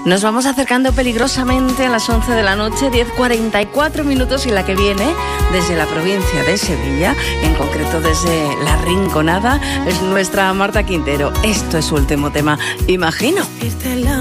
Nos vamos acercando peligrosamente a las 11 de la noche, 10:44 minutos, y la que viene desde la provincia de Sevilla, en concreto desde La Rinconada, es nuestra Marta Quintero. Esto es su último tema, imagino.